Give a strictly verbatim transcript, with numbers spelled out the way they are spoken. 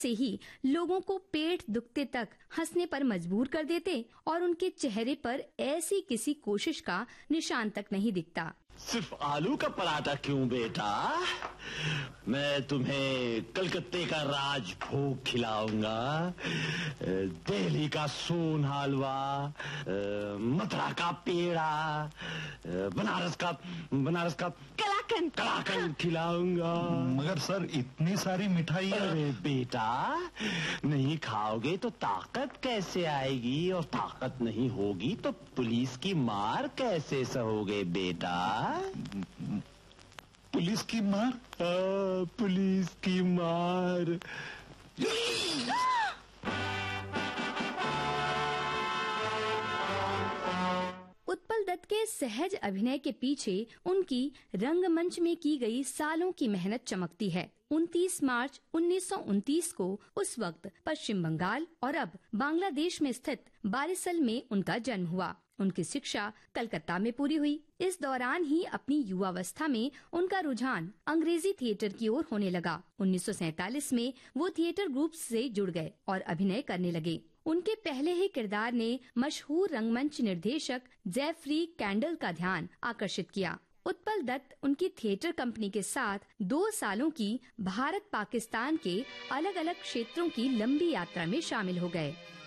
से ही लोगों को पेट दुखते तक हंसने पर मजबूर कर देते और उनके चेहरे पर ऐसी किसी कोशिश का निशान तक नहीं दिखता। सिर्फ आलू का पराठा क्यों बेटा? मैं तुम्हें कलकत्ते का राजभोग खिलाऊंगा, दिल्ली का सोन हलवा, मथुरा का पेड़ा, बनारस का बनारस का कलाकंद कलाकंद खिलाऊंगा। मगर सर इतनी सारी मिठाई। अरे बेटा, नहीं खाओगे तो ताकत कैसे आएगी, और ताकत नहीं होगी तो पुलिस की मार कैसे सहोगे बेटा? पुलिस की मार? आ, पुलिस की मार। उत्पल दत्त के सहज अभिनय के पीछे उनकी रंगमंच में की गई सालों की मेहनत चमकती है। उनतीस मार्च उन्नीस सौ उनतीस को उस वक्त पश्चिम बंगाल और अब बांग्लादेश में स्थित बारिसल में उनका जन्म हुआ। उनकी शिक्षा कलकत्ता में पूरी हुई। इस दौरान ही अपनी युवावस्था में उनका रुझान अंग्रेजी थिएटर की ओर होने लगा। उन्नीस सौ सैतालीस में वो थिएटर ग्रुप से जुड़ गए और अभिनय करने लगे। उनके पहले ही किरदार ने मशहूर रंगमंच निर्देशक जेफरी कैंडल का ध्यान आकर्षित किया। उत्पल दत्त उनकी थिएटर कंपनी के साथ दो सालों की भारत पाकिस्तान के अलग अलग क्षेत्रों की लंबी यात्रा में शामिल हो गए।